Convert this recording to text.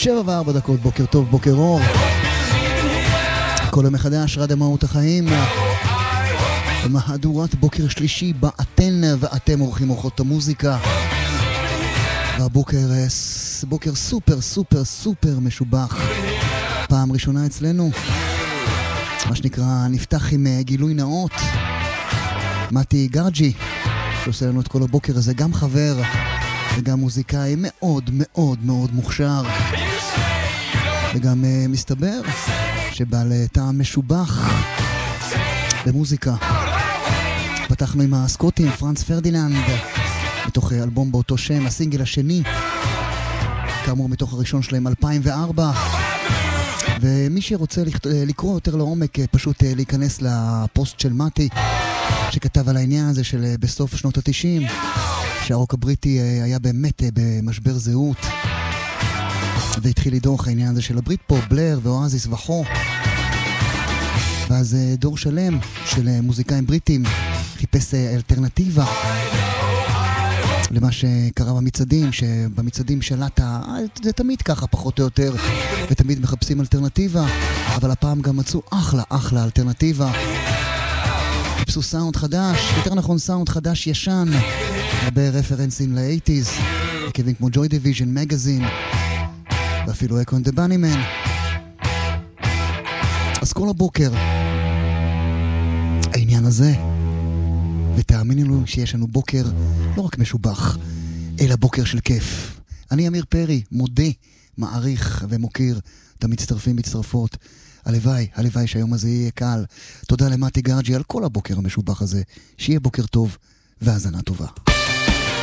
7:04, בוקר טוב, בוקר אור. כל המחדש, רדיו מהות החיים. מהדורת בוקר שלישי, בה אתן ואתם אורחים אורחות המוזיקה. והבוקר בוקר סופר סופר סופר משובח. פעם ראשונה אצלנו. מה שנקרא, נפתח עם גילוי נאות. מתי גרג'י, שעושה לנו את כל הבוקר הזה, גם חבר וגם מוזיקאי מאוד מאוד מאוד מוכשר. וגם מסתבר שבעל טעם משובח במוזיקה. פתחנו עם הסקוטים, פרנץ פרדיננד, מתוך אלבום באותו שם, הסינגל השני, כאמור מתוך הראשון שלהם 2004. ומי שרוצה לקרוא יותר לעומק, פשוט להיכנס לפוסט של מתי, שכתב על העניין הזה של בסוף שנות ה-90, שהרוק הבריטי היה באמת במשבר זהות, והתחיל לדוח העניין הזה של הברית פופ, בלר ואואזיס וכו'. ואז דור שלם של מוזיקאים בריטים חיפש אלטרנטיבה למה שקרה במצעדים, שבמצעדים שלט, זה תמיד ככה פחות או יותר, ותמיד מחפשים אלטרנטיבה, אבל הפעם גם מצאו אחלה אלטרנטיבה. חיפשו סאונד חדש, יותר נכון סאונד חדש ישן, הרבה רפרנסים ל-80s, כיוון כמו Joy Division, Magazine, ואפילו Echo and the Bunnymen. אז כל הבוקר העניין הזה, ותאמינו לו שיש לנו בוקר לא רק משובח, אלא בוקר של כיף. אני אמיר פרי, מודה, מעריך ומוקיר את המצטרפים מצטרפות. הלוואי שהיום הזה יהיה קל. תודה למתי גרג'י על כל הבוקר המשובח הזה. שיהיה בוקר טוב והאזנה טובה.